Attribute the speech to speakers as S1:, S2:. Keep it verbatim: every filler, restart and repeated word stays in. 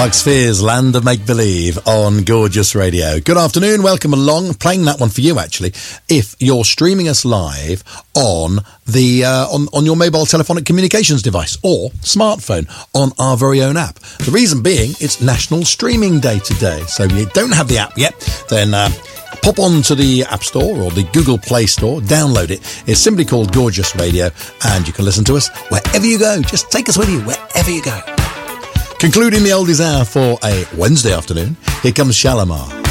S1: Bugs Fizz, Land of Make Believe on Gorgeous Radio. Good afternoon, welcome along. Playing that one for you, actually, if you're streaming us live on the uh, on, on your mobile telephonic communications device or smartphone on our very own app. The reason being, it's National Streaming Day today. So if you don't have the app yet, then uh, pop on to the App Store or the Google Play Store, download it. It's simply called Gorgeous Radio, and you can listen to us wherever you go. Just take us with you wherever you go. Concluding the oldies hour for a Wednesday afternoon, here comes Shalimar.